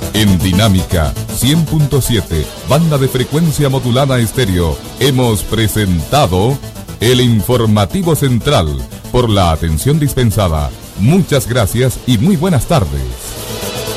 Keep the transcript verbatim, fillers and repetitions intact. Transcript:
En Dinámica cien punto siete, banda de frecuencia modulada estéreo, hemos presentado el informativo central. Por la atención dispensada, muchas gracias y muy buenas tardes.